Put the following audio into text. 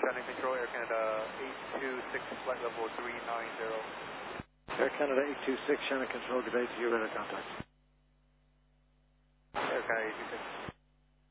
China Control, Air Canada 826, flight level 390. Air Canada 826, China Control, good day to you, radar contact. Air Canada 826.